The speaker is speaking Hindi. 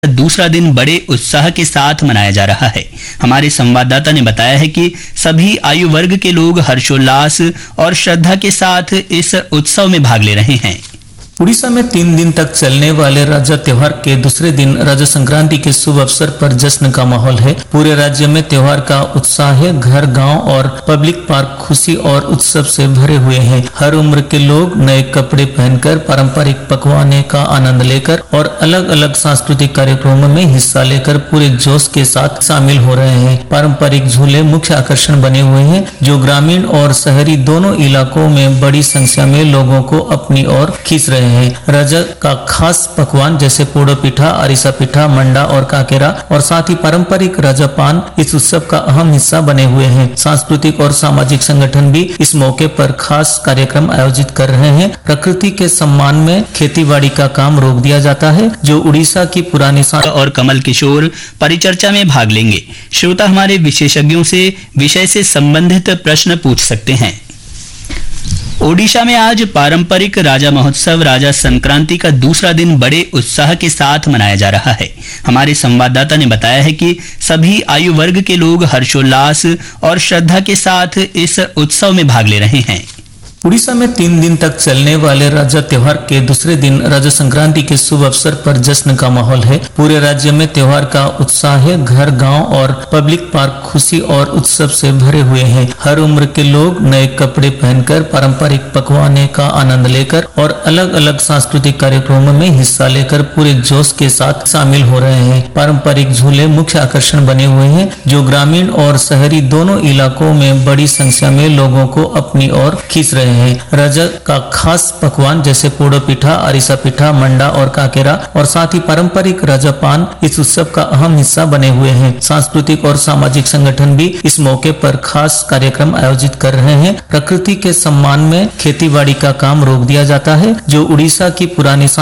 दूसरा दिन बड़े उत्साह के साथ मनाया जा रहा है। हमारे संवाददाता ने बताया है कि सभी आयु वर्ग के लोग हर्षोल्लास और श्रद्धा के साथ इस उत्सव में भाग ले रहे हैं। उड़ीसा में 3 दिन तक चलने वाले राजा त्योहार के दूसरे दिन राजा संक्रांति के शुभ अवसर पर जश्न का माहौल है। पूरे राज्य में त्योहार का उत्साह है। घर, गांव और पब्लिक पार्क खुशी और उत्सव से भरे हुए हैं। हर उम्र के लोग नए कपड़े पहनकर पारंपरिक पकवाने का आनंद लेकर और अलग अलग सांस्कृतिक कार्यक्रमों में हिस्सा लेकर पूरे जोश के साथ शामिल हो रहे हैं। पारंपरिक झूले मुख्य आकर्षण बने हुए हैं, जो ग्रामीण और शहरी दोनों इलाकों में बड़ी संख्या में लोगों को अपनी ओर खींच रहे हैं। राजा का खास पकवान जैसे पोड़ो पिठा, अरिसा पिठा, मंडा और काकेरा और साथ ही पारंपरिक राजा पान इस उत्सव का अहम हिस्सा बने हुए हैं। सांस्कृतिक और सामाजिक संगठन भी इस मौके पर खास कार्यक्रम आयोजित कर रहे हैं। प्रकृति के सम्मान में खेतीबाड़ी का काम रोक दिया जाता है, जो उड़ीसा की पुरानी और कमल किशोर परिचर्चा में भाग लेंगे। श्रोता हमारे विशेषज्ञों से विषय से संबंधित प्रश्न पूछ सकते हैं। ओडिशा में आज पारंपरिक राजा महोत्सव राजा संक्रांति का दूसरा दिन बड़े उत्साह के साथ मनाया जा रहा है। हमारे संवाददाता ने बताया है कि सभी आयु वर्ग के लोग हर्षोल्लास और श्रद्धा के साथ इस उत्सव में भाग ले रहे हैं। उड़ीसा में 3 दिन तक चलने वाले राजा त्योहार के दूसरे दिन राजा संक्रांति के शुभ अवसर पर जश्न का माहौल है। पूरे राज्य में त्योहार का उत्साह है। घर, गांव और पब्लिक पार्क खुशी और उत्सव से भरे हुए हैं। हर उम्र के लोग नए कपड़े पहनकर पारंपरिक पकवाने का आनंद लेकर और अलग अलग सांस्कृतिक कार्यक्रमों में हिस्सा लेकर पूरे जोश के साथ शामिल हो रहे हैं। पारंपरिक झूले मुख्य आकर्षण बने हुए हैं, जो ग्रामीण और शहरी दोनों इलाकों में बड़ी संख्या में लोगों को अपनी ओर खींच रहे हैं। राजा का खास पकवान जैसे पोड़ो पिठा, अरिसा पिठा, मंडा और काकेरा और साथ ही पारंपरिक राजा पान इस उत्सव का अहम हिस्सा बने हुए हैं। सांस्कृतिक और सामाजिक संगठन भी इस मौके पर खास कार्यक्रम आयोजित कर रहे हैं। प्रकृति के सम्मान में खेतीबाड़ी का काम रोक दिया जाता है, जो उड़ीसा की पुरानी